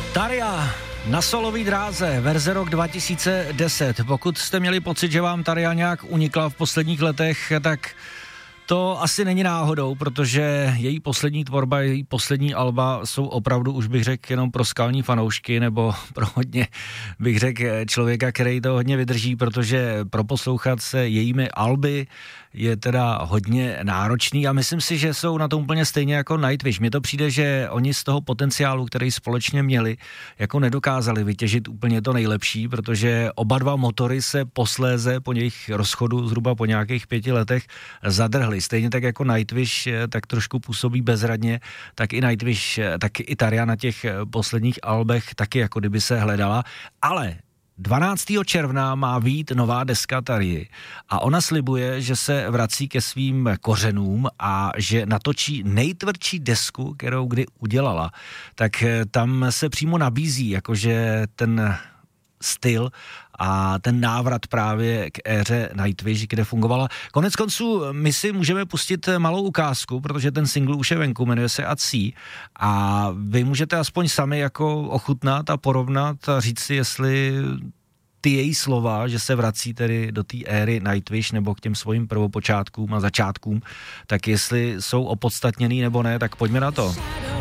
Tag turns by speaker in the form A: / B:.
A: Tarja na solový dráze, verze rok 2010. Pokud jste měli pocit, že vám Tarja nějak unikla v posledních letech, tak to asi není náhodou, protože její poslední tvorba, její poslední alba jsou opravdu, už bych řekl, jenom pro skalní fanoušky, nebo pro hodně, bych řekl, člověka, který to hodně vydrží, protože proposlouchat se jejími alby je teda hodně náročný a myslím si, že jsou na to úplně stejně jako Nightwish. Mně to přijde, že oni z toho potenciálu, který společně měli, jako nedokázali vytěžit úplně to nejlepší, protože oba dva motory se posléze po jejich rozchodu zhruba po nějakých 5 letech zadrhly. Stejně tak jako Nightwish tak trošku působí bezradně, tak i Nightwish, tak i Tarja na těch posledních albech taky jako kdyby se hledala, ale 12. června má vyjít nová deska Tarji a ona slibuje, že se vrací ke svým kořenům a že natočí nejtvrdší desku, kterou kdy udělala. Tak tam se přímo nabízí, jakože ten styl a ten návrat právě k éře Nightwish, kde fungovala. Konec konců my si můžeme pustit malou ukázku, protože ten single už je venku, jmenuje se At Sea a vy můžete aspoň sami jako ochutnat a porovnat a říct si, jestli ty její slova, že se vrací tedy do té éry Nightwish nebo k těm svým prvopočátkům a začátkům, tak jestli jsou opodstatněný nebo ne, tak pojďme na to.